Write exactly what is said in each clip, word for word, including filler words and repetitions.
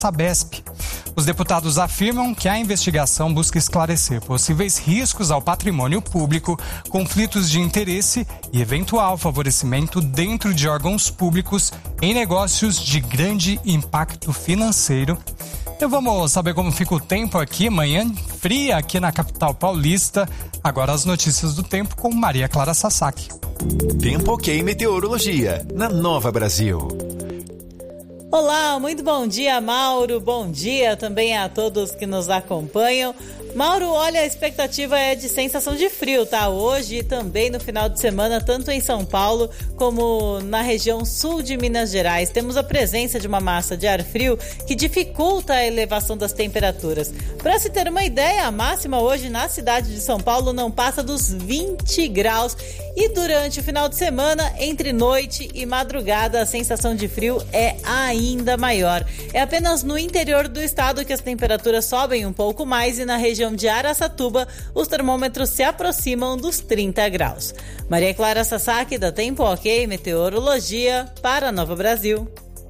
Sabesp. Os deputados afirmam que a investigação busca esclarecer possíveis riscos ao patrimônio público, conflitos de interesse e eventual favorecimento dentro de órgãos públicos em negócios de grande impacto financeiro. Então vamos saber como fica o tempo aqui, manhã fria aqui na capital paulista. Agora as notícias do tempo com Maria Clara Sasaki. Tempo Ok Meteorologia, na Nova Brasil. Olá, muito bom dia, Mauro. Bom dia também a todos que nos acompanham. Mauro, olha, a expectativa é de sensação de frio, tá? Hoje e também no final de semana, tanto em São Paulo como na região sul de Minas Gerais. Temos a presença de uma massa de ar frio que dificulta a elevação das temperaturas. Para se ter uma ideia, a máxima hoje na cidade de São Paulo não passa dos vinte graus. E durante o final de semana, entre noite e madrugada, a sensação de frio é ainda maior. É apenas no interior do estado que as temperaturas sobem um pouco mais e na região de Araçatuba, os termômetros se aproximam dos trinta graus. Maria Clara Sasaki, da Tempo Ok Meteorologia, para a Nova Brasil.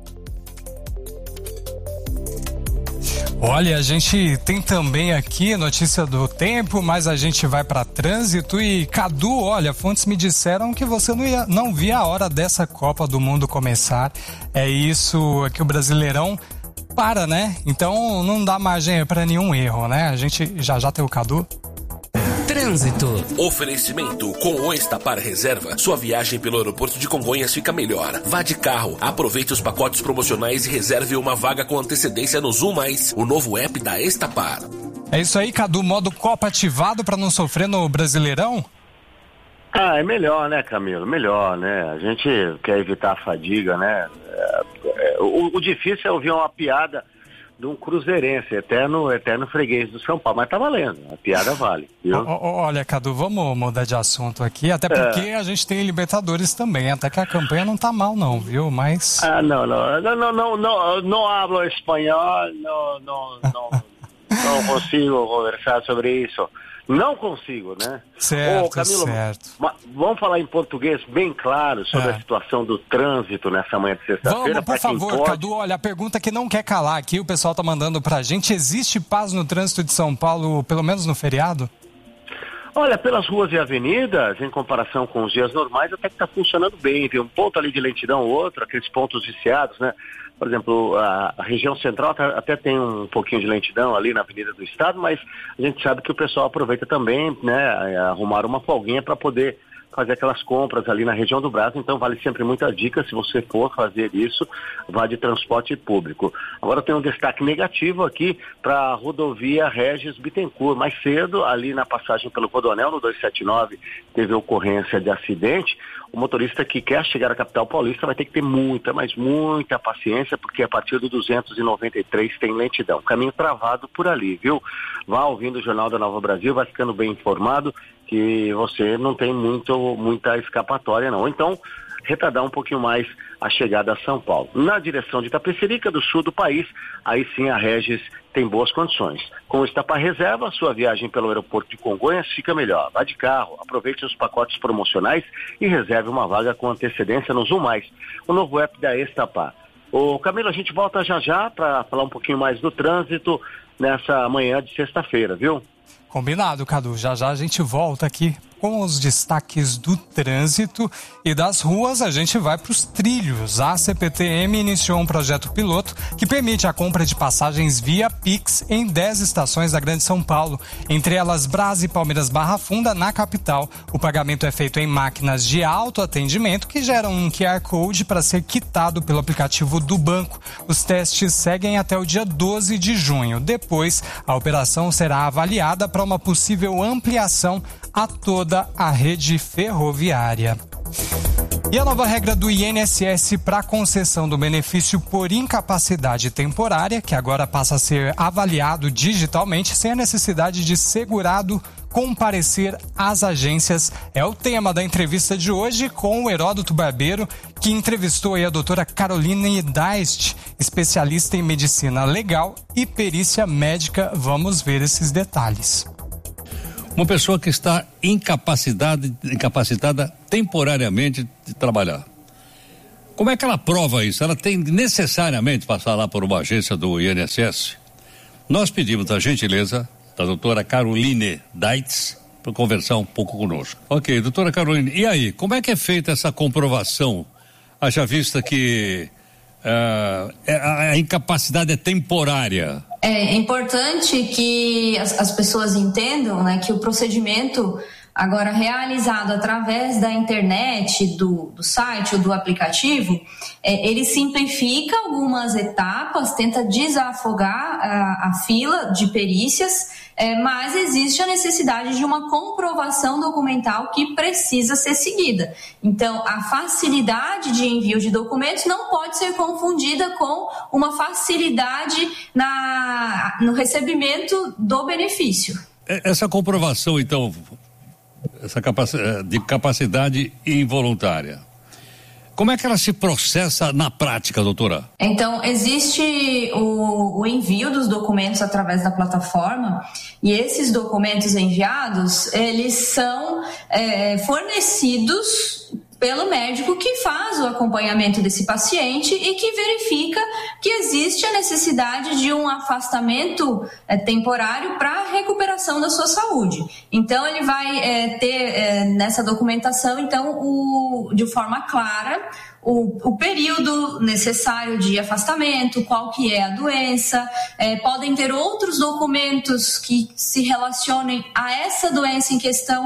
Olha, a gente tem também aqui notícia do tempo, mas a gente vai para trânsito e Cadu, olha, fontes me disseram que você não, ia, não via a hora dessa Copa do Mundo começar. É isso, aqui o Brasileirão para, né? Então não dá margem para nenhum erro, né? A gente já já tem o Cadu. Trânsito. Oferecimento com o Estapar Reserva. Sua viagem pelo aeroporto de Congonhas fica melhor. Vá de carro, aproveite os pacotes promocionais e reserve uma vaga com antecedência no Zoom Mais, o novo app da Estapar. É isso aí, Cadu. Modo Copa ativado para não sofrer no Brasileirão? Ah, é melhor, né, Camilo? Melhor, né? A gente quer evitar a fadiga, né? É, é, o, o difícil é ouvir uma piada de um cruzeirense, eterno, eterno freguês do São Paulo, mas tá valendo, a piada vale, viu? O, o, olha, Cadu, vamos mudar de assunto aqui, até porque é. a gente tem Libertadores também, até que a campanha não tá mal não, viu, mas... Ah, não, não, não, não, não, não, não hablo espanhol, não, não, não, não consigo conversar sobre isso. Não consigo, né? Certo, Ô, Camilo, certo. Ma, vamos falar em português bem claro sobre é. a situação do trânsito nessa manhã de sexta-feira. Vamos, por favor, pode... Cadu, olha, a pergunta que não quer calar aqui, o pessoal tá mandando pra gente, existe paz no trânsito de São Paulo, pelo menos no feriado? Olha, pelas ruas e avenidas, em comparação com os dias normais, até que está funcionando bem. Tem um ponto ali de lentidão, outro, aqueles pontos viciados, né? Por exemplo, a, a região central tá, até tem um pouquinho de lentidão ali na Avenida do Estado, mas a gente sabe que o pessoal aproveita também, né? Arrumar uma folguinha para poder fazer aquelas compras ali na região do Brás, então vale sempre muita dica, se você for fazer isso, vá de transporte público. Agora tem um destaque negativo aqui para a rodovia Regis Bittencourt. Mais cedo, ali na passagem pelo Rodoanel, no duzentos e setenta e nove, teve ocorrência de acidente. O motorista que quer chegar à capital paulista vai ter que ter muita, mas muita paciência, porque a partir do duzentos e noventa e três tem lentidão. Caminho travado por ali, viu? Vá ouvindo o Jornal da Nova Brasil, vai ficando bem informado que você não tem muito, muita escapatória, não. Então, retardar um pouquinho mais a chegada a São Paulo. Na direção de Itapecerica, do sul do país, aí sim a Regis tem boas condições. Com o Estapar Reserva, sua viagem pelo aeroporto de Congonhas fica melhor. Vá de carro, aproveite os pacotes promocionais e reserve uma vaga com antecedência no Zoom Mais, o novo app da Estapar. Ô Camilo, a gente volta já já para falar um pouquinho mais do trânsito nessa manhã de sexta-feira, viu? Combinado, Cadu. Já já a gente volta aqui com os destaques do trânsito e das ruas. A gente vai para os trilhos. A C P T M iniciou um projeto piloto que permite a compra de passagens via Pix em dez estações da Grande São Paulo, entre elas Brás e Palmeiras Barra Funda, na capital. O pagamento é feito em máquinas de autoatendimento que geram um Q R Code para ser quitado pelo aplicativo do banco. Os testes seguem até o dia doze de junho. Depois, a operação será avaliada para uma possível ampliação a toda a rede ferroviária. E a nova regra do I N S S para concessão do benefício por incapacidade temporária, que agora passa a ser avaliado digitalmente sem a necessidade de segurado comparecer às agências, é o tema da entrevista de hoje com o Heródoto Barbeiro, que entrevistou aí a doutora Caroline Daist, especialista em medicina legal e perícia médica. Vamos ver esses detalhes. Uma pessoa que está incapacitada, incapacitada temporariamente de trabalhar. Como é que ela prova isso? Ela tem necessariamente passar lá por uma agência do I N S S? Nós pedimos a gentileza da doutora Caroline Deitz para conversar um pouco conosco. Ok, doutora Caroline, e aí, como é que é feita essa comprovação? Haja vista que uh, a, a incapacidade é temporária. É importante que as, as pessoas entendam, né, que o procedimento agora realizado através da internet, do, do site ou do aplicativo, é, ele simplifica algumas etapas, tenta desafogar a, a fila de perícias, é, mas existe a necessidade de uma comprovação documental que precisa ser seguida. Então, a facilidade de envio de documentos não pode ser confundida com uma facilidade na, no recebimento do benefício. Essa comprovação, então, essa capacidade, de capacidade involuntária, como é que ela se processa na prática, doutora? Então, existe o, o envio dos documentos através da plataforma, e esses documentos enviados, eles são é, fornecidos pelo médico que faz o acompanhamento desse paciente e que verifica que existe a necessidade de um afastamento é, temporário para a recuperação da sua saúde. Então, ele vai é, ter é, nessa documentação, então, o, de forma clara, O, o período necessário de afastamento, qual que é a doença, é, podem ter outros documentos que se relacionem a essa doença em questão,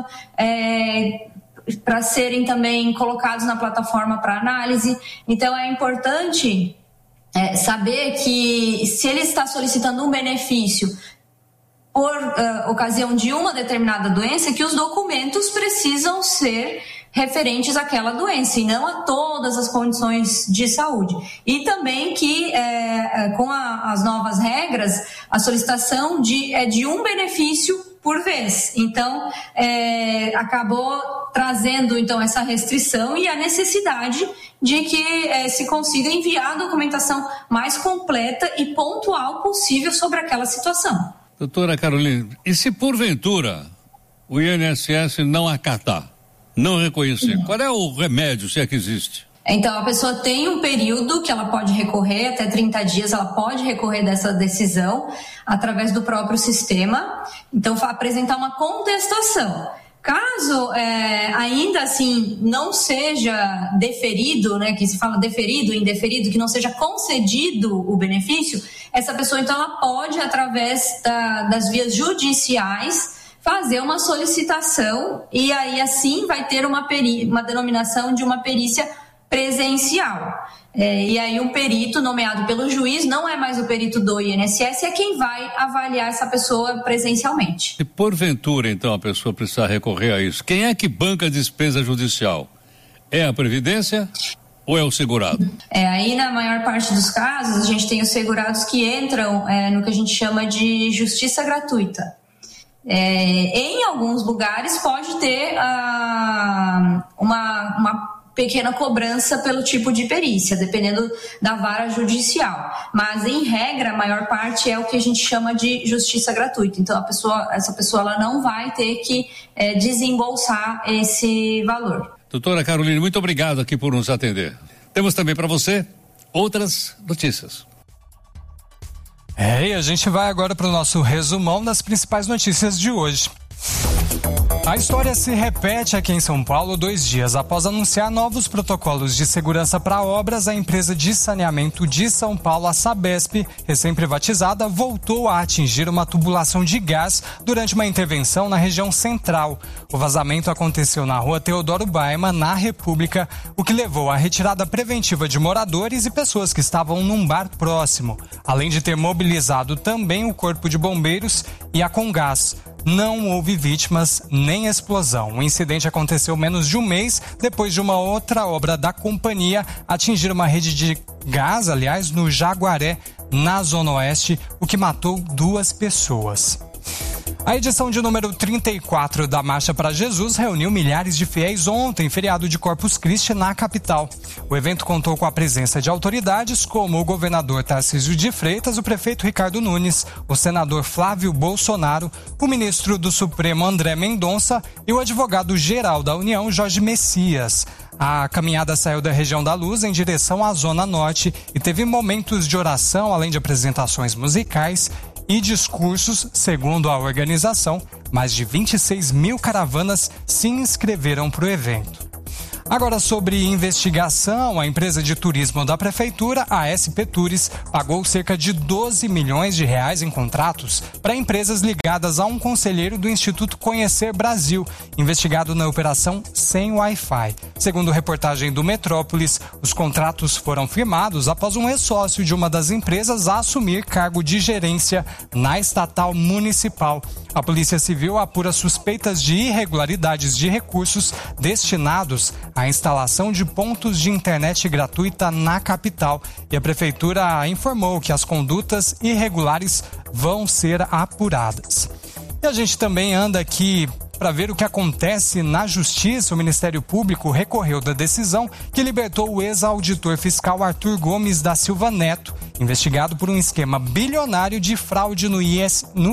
é, para serem também colocados na plataforma para análise. Então é importante é, saber que se ele está solicitando um benefício por uh, ocasião de uma determinada doença, que os documentos precisam ser referentes àquela doença e não a todas as condições de saúde. E também que é, com a, as novas regras, a solicitação de, é de um benefício por vez. Então, é, acabou trazendo então essa restrição e a necessidade de que é, se consiga enviar a documentação mais completa e pontual possível sobre aquela situação. Doutora Caroline, e se porventura o I N S S não acatar, não reconhecer, qual é o remédio, se é que existe? Então, a pessoa tem um período que ela pode recorrer, até trinta dias, ela pode recorrer dessa decisão através do próprio sistema. Então, apresentar uma contestação. Caso é, ainda assim não seja deferido, né, que se fala deferido, indeferido, que não seja concedido o benefício, essa pessoa então ela pode, através da, das vias judiciais, fazer uma solicitação e aí assim vai ter uma, peri- uma denominação de uma perícia presencial. É, e aí um perito nomeado pelo juiz, não é mais o perito do I N S S, é quem vai avaliar essa pessoa presencialmente. Se porventura, então, a pessoa precisar recorrer a isso, quem é que banca a despesa judicial? É a Previdência ou é o segurado? É, aí na maior parte dos casos, a gente tem os segurados que entram é, no que a gente chama de justiça gratuita. É, em alguns lugares pode ter ah, uma, uma pequena cobrança pelo tipo de perícia, dependendo da vara judicial. Mas, em regra, a maior parte é o que a gente chama de justiça gratuita. Então, a pessoa, essa pessoa ela não vai ter que é, desembolsar esse valor. Doutora Caroline, muito obrigado aqui por nos atender. Temos também para você outras notícias. É, e a gente vai agora para o nosso resumão das principais notícias de hoje. A história se repete aqui em São Paulo dois dias após anunciar novos protocolos de segurança para obras. A empresa de saneamento de São Paulo, a Sabesp, recém-privatizada, voltou a atingir uma tubulação de gás durante uma intervenção na região central. O vazamento aconteceu na rua Teodoro Baima, na República, o que levou à retirada preventiva de moradores e pessoas que estavam num bar próximo, além de ter mobilizado também o Corpo de Bombeiros e a Congás. Não houve vítimas nem explosão. O incidente aconteceu menos de um mês depois de uma outra obra da companhia atingir uma rede de gás, aliás, no Jaguaré, na Zona Oeste, o que matou duas pessoas. A edição de número trinta e quatro da Marcha para Jesus reuniu milhares de fiéis ontem, feriado de Corpus Christi, na capital. O evento contou com a presença de autoridades como o governador Tarcísio de Freitas, o prefeito Ricardo Nunes, o senador Flávio Bolsonaro, o ministro do Supremo André Mendonça e o advogado-geral da União, Jorge Messias. A caminhada saiu da região da Luz em direção à Zona Norte e teve momentos de oração, além de apresentações musicais e discursos. Segundo a organização, mais de vinte e seis mil caravanas se inscreveram para o evento. Agora, sobre investigação, a empresa de turismo da prefeitura, a S P Tours, pagou cerca de doze milhões de reais em contratos para empresas ligadas a um conselheiro do Instituto Conhecer Brasil, investigado na operação Sem Wi-Fi. Segundo reportagem do Metrópolis, os contratos foram firmados após um ex-sócio de uma das empresas assumir cargo de gerência na estatal municipal. A Polícia Civil apura suspeitas de irregularidades de recursos destinados à instalação de pontos de internet gratuita na capital. E a Prefeitura informou que as condutas irregulares vão ser apuradas. E a gente também anda aqui para ver o que acontece na Justiça. O Ministério Público recorreu da decisão que libertou o ex-auditor fiscal Arthur Gomes da Silva Neto, investigado por um esquema bilionário de fraude no I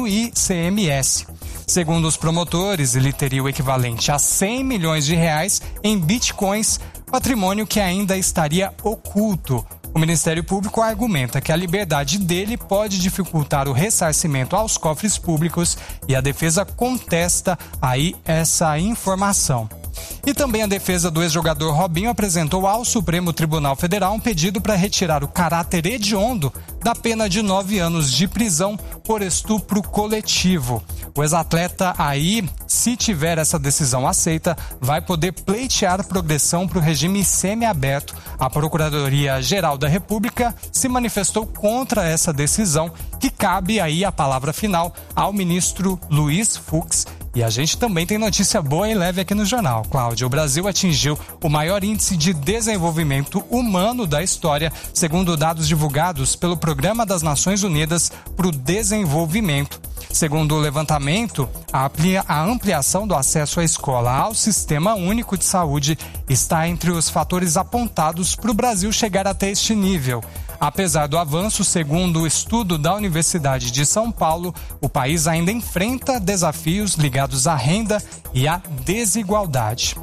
C M S. Segundo os promotores, ele teria o equivalente a cem milhões de reais em bitcoins, patrimônio que ainda estaria oculto. O Ministério Público argumenta que a liberdade dele pode dificultar o ressarcimento aos cofres públicos e a defesa contesta aí essa informação. E também a defesa do ex-jogador Robinho apresentou ao Supremo Tribunal Federal um pedido para retirar o caráter hediondo da pena de nove anos de prisão por estupro coletivo. O ex-atleta aí, se tiver essa decisão aceita, vai poder pleitear progressão para o regime semiaberto. A Procuradoria-Geral da República se manifestou contra essa decisão, que cabe aí a palavra final ao ministro Luiz Fux. E a gente também tem notícia boa e leve aqui no jornal, Cláudia. O Brasil atingiu o maior índice de desenvolvimento humano da história, segundo dados divulgados pelo Programa das Nações Unidas para o Desenvolvimento. Segundo o levantamento, a ampliação do acesso à escola ao Sistema Único de Saúde está entre os fatores apontados para o Brasil chegar até este nível. Apesar do avanço, segundo o estudo da Universidade de São Paulo, o país ainda enfrenta desafios ligados à renda e à desigualdade.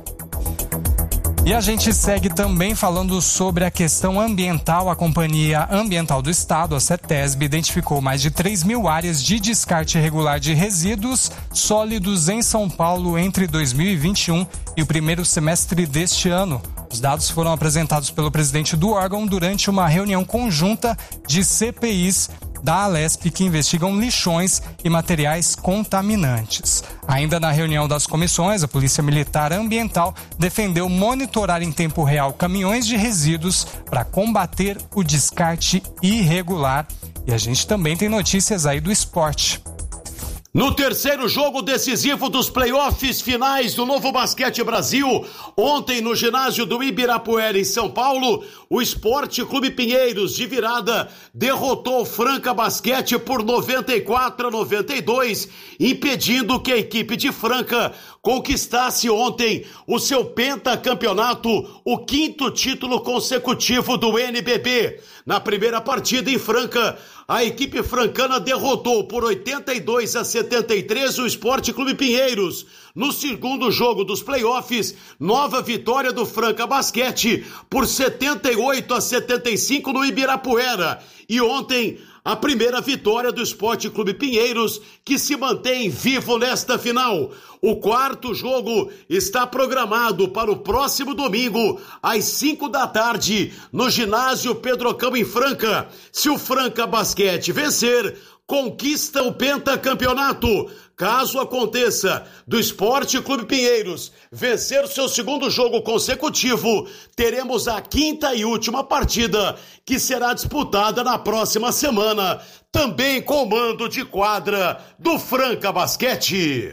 E a gente segue também falando sobre a questão ambiental. A Companhia Ambiental do Estado, a CETESB, identificou mais de três mil áreas de descarte irregular de resíduos sólidos em São Paulo entre dois mil e vinte e um e o primeiro semestre deste ano. Os dados foram apresentados pelo presidente do órgão durante uma reunião conjunta de C P Is da Alesp que investigam lixões e materiais contaminantes. Ainda na reunião das comissões, a Polícia Militar Ambiental defendeu monitorar em tempo real caminhões de resíduos para combater o descarte irregular. E a gente também tem notícias aí do esporte. No terceiro jogo decisivo dos playoffs finais do Novo Basquete Brasil, ontem no ginásio do Ibirapuera em São Paulo, o Esporte Clube Pinheiros de virada derrotou o Franca Basquete por noventa e quatro a noventa e dois, impedindo que a equipe de Franca conquistasse ontem o seu pentacampeonato, o quinto título consecutivo do N B B. Na primeira partida em Franca, a equipe francana derrotou por oitenta e dois a setenta e três o Esporte Clube Pinheiros. No segundo jogo dos playoffs, nova vitória do Franca Basquete por setenta e oito a setenta e cinco no Ibirapuera. E ontem, a primeira vitória do Esporte Clube Pinheiros, que se mantém vivo nesta final. O quarto jogo está programado para o próximo domingo, às cinco da tarde, no ginásio Pedro Cão em Franca. Se o Franca Basquete vencer, conquista o pentacampeonato. Caso aconteça do Esporte Clube Pinheiros vencer seu segundo jogo consecutivo, teremos a quinta e última partida, que será disputada na próxima semana, também com mando de quadra do Franca Basquete.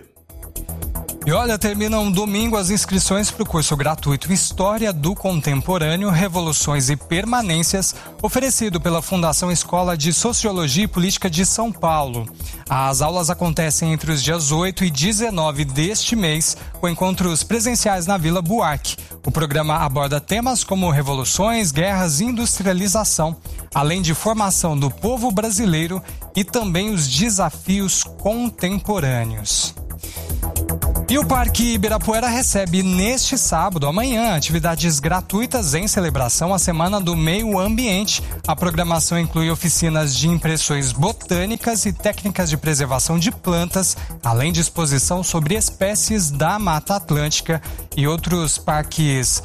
E olha, terminam domingo as inscrições para o curso gratuito História do Contemporâneo, Revoluções e Permanências, oferecido pela Fundação Escola de Sociologia e Política de São Paulo. As aulas acontecem entre os dias oito e dezenove deste mês, com encontros presenciais na Vila Buarque. O programa aborda temas como revoluções, guerras e industrialização, além de formação do povo brasileiro e também os desafios contemporâneos. E o Parque Ibirapuera recebe neste sábado, amanhã, atividades gratuitas em celebração à Semana do Meio Ambiente. A programação inclui oficinas de impressões botânicas e técnicas de preservação de plantas, além de exposição sobre espécies da Mata Atlântica e outros parques.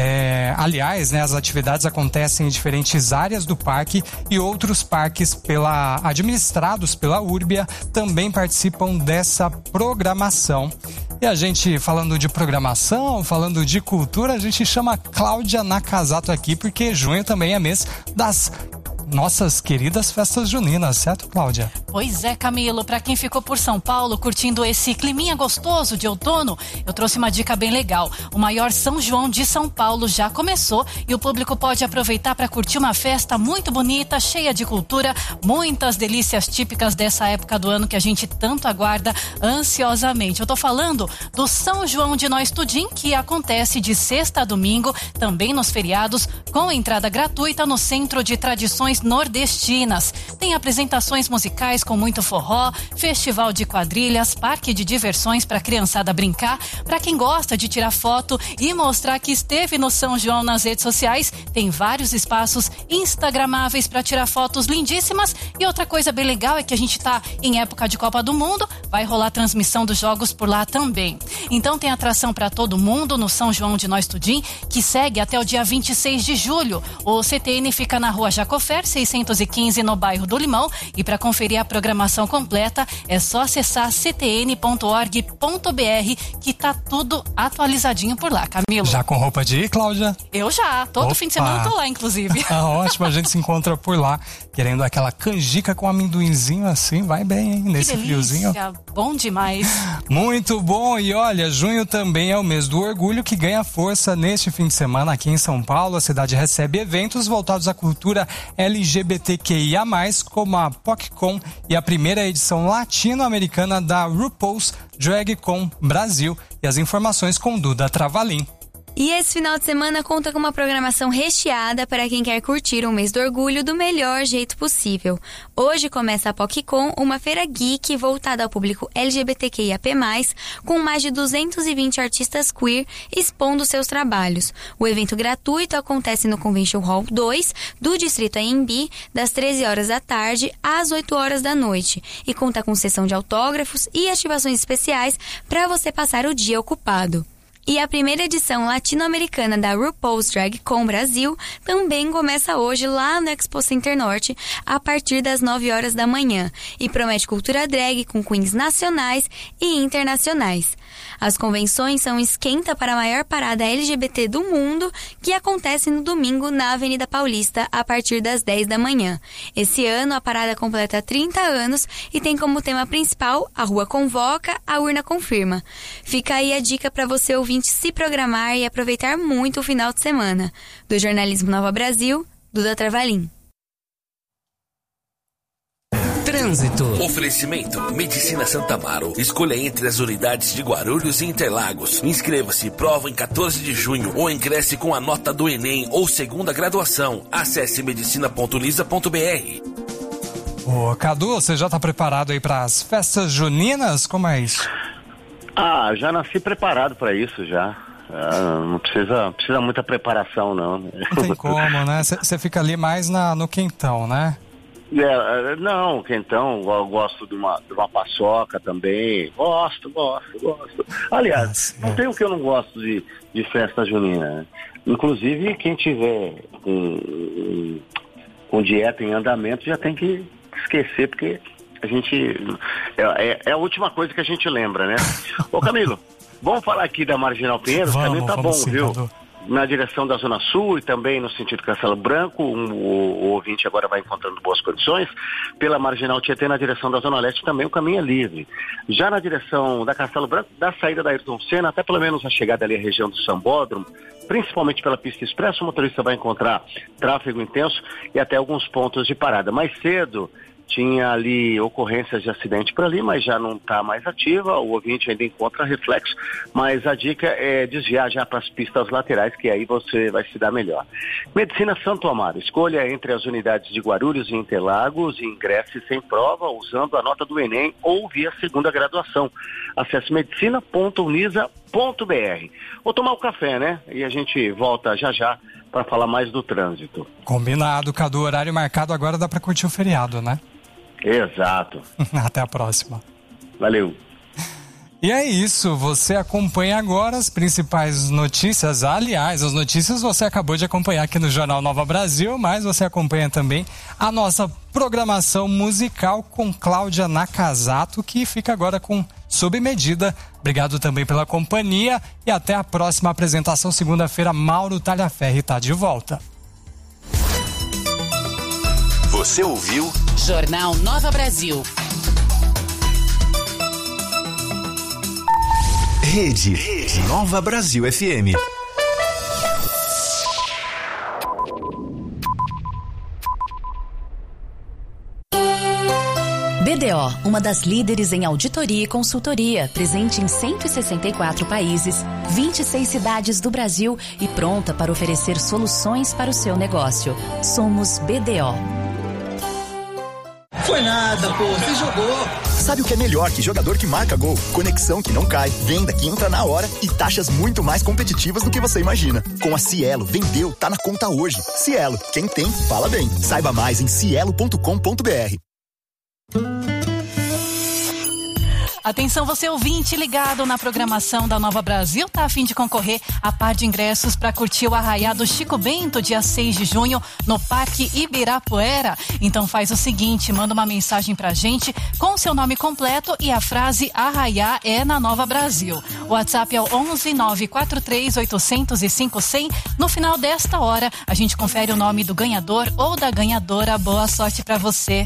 É, aliás, né, as atividades acontecem em diferentes áreas do parque e outros parques pela, administrados pela Urbia também participam dessa programação. E a gente, falando de programação, falando de cultura, a gente chama Cláudia Nakazato aqui, porque junho também é mês das nossas queridas festas juninas, certo, Cláudia? Pois é, Camilo, para quem ficou por São Paulo curtindo esse climinha gostoso de outono, eu trouxe uma dica bem legal. O maior São João de São Paulo já começou e o público pode aproveitar para curtir uma festa muito bonita, cheia de cultura, muitas delícias típicas dessa época do ano que a gente tanto aguarda ansiosamente. Eu tô falando do São João de Nós Tudim, que acontece de sexta a domingo, também nos feriados, com entrada gratuita no Centro de Tradições Nordestinas. Tem apresentações musicais com muito forró, festival de quadrilhas, parque de diversões para criançada brincar. Para quem gosta de tirar foto e mostrar que esteve no São João nas redes sociais, tem vários espaços instagramáveis para tirar fotos lindíssimas. E outra coisa bem legal é que a gente tá em época de Copa do Mundo, vai rolar transmissão dos jogos por lá também. Então tem atração para todo mundo no São João de Nós Tudim, que segue até o dia vinte e seis de julho. O C T N fica na Rua Jacofer seiscentos e quinze, no bairro do Limão, e para conferir a programação completa é só acessar c t n ponto org ponto b r, que tá tudo atualizadinho por lá, Camilo. Já com roupa de ir, Cláudia? Eu já, todo Opa. fim de semana eu tô lá, inclusive. Ah, ótimo, a gente se encontra por lá, querendo aquela canjica com amendoinzinho assim, vai bem, hein, nesse que friozinho. Bom demais. Muito bom, e olha, junho também é o mês do orgulho, que ganha força neste fim de semana aqui em São Paulo. A cidade recebe eventos voltados à cultura L G B T Q I A mais, como a PocCon e a primeira edição latino-americana da RuPaul's Drag Con Brasil. E as informações com Duda Travalim. E esse final de semana conta com uma programação recheada para quem quer curtir o mês do orgulho do melhor jeito possível. Hoje começa a PocCon, uma feira geek voltada ao público L G B T Q I A P mais, com mais de duzentos e vinte artistas queer expondo seus trabalhos. O evento gratuito acontece no Convention Hall dois do Distrito A M B, das treze horas da tarde às oito horas da noite, e conta com sessão de autógrafos e ativações especiais para você passar o dia ocupado. E a primeira edição latino-americana da RuPaul's Drag Con Brasil também começa hoje lá no Expo Center Norte, a partir das nove horas da manhã, e promete cultura drag com queens nacionais e internacionais. As convenções são esquenta para a maior parada L G B T do mundo, que acontece no domingo na Avenida Paulista, a partir das dez da manhã. Esse ano a parada completa trinta anos e tem como tema principal a Rua Convoca, a Urna Confirma. Fica aí a dica para você ouvir se programar e aproveitar muito o final de semana. Do Jornalismo Nova Brasil, Duda Travalim. Trânsito. Oferecimento Medicina Santa Amaro. Escolha entre as unidades de Guarulhos e Interlagos. Inscreva-se, prova em quatorze de junho ou ingresse com a nota do Enem ou segunda graduação. Acesse medicina ponto lisa ponto b r. Ô, Cadu, você já tá preparado aí para as festas juninas? Como é isso? Ah, já nasci preparado para isso já. Ah, não precisa, precisa muita preparação, não. Não tem como, né? Você fica ali mais na, no quentão, né? É, não, quentão, eu gosto de uma, de uma paçoca também. Gosto, gosto, gosto. Aliás, ah, não tem o que eu não gosto de, de festa junina, né? Inclusive, quem tiver com, com dieta em andamento já tem que esquecer, porque a gente... É, é a última coisa que a gente lembra, né? Ô, Camilo, vamos falar aqui da Marginal Pinheiros? O caminho tá bom, sim, viu? Cadu. Na direção da Zona Sul e também no sentido Castelo Branco, um, o, o ouvinte agora vai encontrando boas condições. Pela Marginal Tietê, na direção da Zona Leste, também o caminho é livre. Já na direção da Castelo Branco, da saída da Ayrton Senna, até pelo menos a chegada ali à região do Sambódromo, principalmente pela pista expressa, o motorista vai encontrar tráfego intenso e até alguns pontos de parada. Mais cedo tinha ali ocorrências de acidente por ali, mas já não está mais ativa, o ouvinte ainda encontra reflexo, mas a dica é desviar já para as pistas laterais, que aí você vai se dar melhor. Medicina Santo Amaro, escolha entre as unidades de Guarulhos e Interlagos e ingresse sem prova usando a nota do Enem ou via segunda graduação. Acesse medicina ponto unisa ponto br. Vou tomar o café, né? E a gente volta já já para falar mais do trânsito. Combinado, Cadu. Horário marcado agora, dá para curtir o feriado, né? Exato. Até a próxima. Valeu. E é isso, você acompanha agora as principais notícias. Aliás, as notícias você acabou de acompanhar aqui no Jornal Nova Brasil, mas você acompanha também a nossa programação musical com Cláudia Nakazato, que fica agora com Sob Medida. Obrigado também pela companhia e até a próxima apresentação, segunda-feira. Mauro Talhaferri está de volta. Você ouviu? Jornal Nova Brasil. Rede, Rede Nova Brasil F M. B D O, uma das líderes em auditoria e consultoria, presente em cento e sessenta e quatro países, vinte e seis cidades do Brasil e pronta para oferecer soluções para o seu negócio. Somos B D O. Foi nada, pô, você jogou. Sabe o que é melhor que jogador que marca gol? Conexão que não cai, venda que entra na hora e taxas muito mais competitivas do que você imagina. Com a Cielo, vendeu, tá na conta hoje. Cielo, quem tem, fala bem. Saiba mais em cielo ponto com ponto br. Atenção, você ouvinte ligado na programação da Nova Brasil, tá a fim de concorrer a par de ingressos para curtir o Arraiá do Chico Bento, dia seis de junho, no Parque Ibirapuera. Então faz o seguinte, manda uma mensagem pra gente com o seu nome completo e a frase Arraiá é na Nova Brasil. O WhatsApp é o onze nove quatro três oito zero zero cinco zero zero. No final desta hora, a gente confere o nome do ganhador ou da ganhadora. Boa sorte pra você.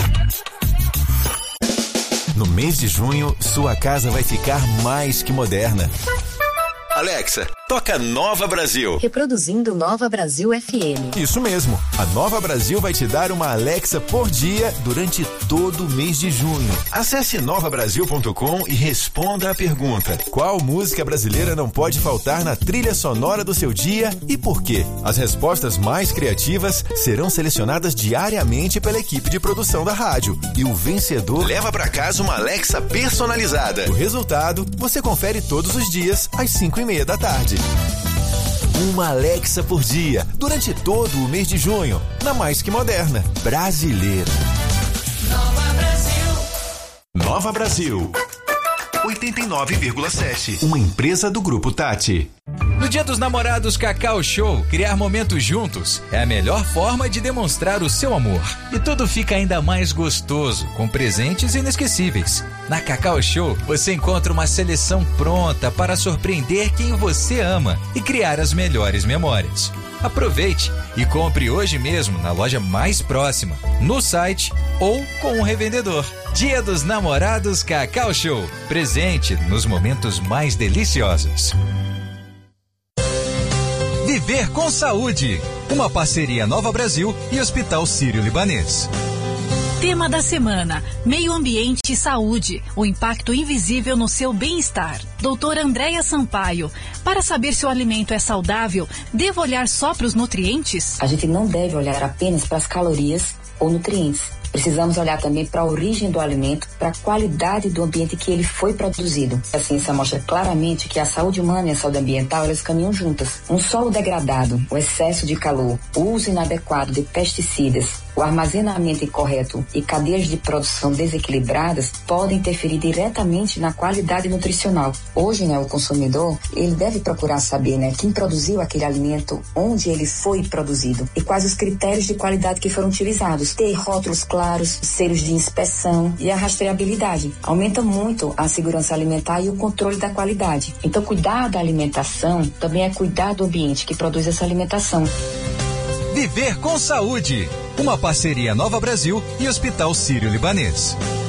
No mês de junho, sua casa vai ficar mais que moderna. Alexa, toca Nova Brasil. Reproduzindo Nova Brasil F M. Isso mesmo. A Nova Brasil vai te dar uma Alexa por dia durante todo o mês de junho. Acesse nova brasil ponto com e responda a pergunta: qual música brasileira não pode faltar na trilha sonora do seu dia e por quê? As respostas mais criativas serão selecionadas diariamente pela equipe de produção da rádio e o vencedor leva para casa uma Alexa personalizada. O resultado você confere todos os dias às cinco e meia da tarde. Uma Alexa por dia, durante todo o mês de junho, na mais que moderna, brasileira. Nova Brasil. Nova Brasil. oitenta e nove vírgula sete. Uma empresa do Grupo Tati. No Dia dos Namorados Cacau Show, criar momentos juntos é a melhor forma de demonstrar o seu amor. E tudo fica ainda mais gostoso, com presentes inesquecíveis. Na Cacau Show, você encontra uma seleção pronta para surpreender quem você ama e criar as melhores memórias. Aproveite e compre hoje mesmo na loja mais próxima, no site ou com um revendedor. Dia dos Namorados Cacau Show. Presente nos momentos mais deliciosos. Viver com Saúde. Uma parceria Nova Brasil e Hospital Sírio-Libanês. Tema da semana: Meio Ambiente e Saúde, o impacto invisível no seu bem-estar. Doutora Andréia Sampaio, para saber se o alimento é saudável, devo olhar só para os nutrientes? A gente não deve olhar apenas para as calorias ou nutrientes. Precisamos olhar também para a origem do alimento, para a qualidade do ambiente que ele foi produzido. A ciência mostra claramente que a saúde humana e a saúde ambiental, elas caminham juntas. Um solo degradado, o excesso de calor, o uso inadequado de pesticidas, o armazenamento incorreto e cadeias de produção desequilibradas podem interferir diretamente na qualidade nutricional. Hoje, né, o consumidor, ele deve procurar saber, né, quem produziu aquele alimento, onde ele foi produzido e quais os critérios de qualidade que foram utilizados. Ter rótulos claros, selos de inspeção e a rastreabilidade. Aumenta muito a segurança alimentar e o controle da qualidade. Então, cuidar da alimentação também é cuidar do ambiente que produz essa alimentação. Viver com Saúde. Uma parceria Nova Brasil e Hospital Sírio-Libanês.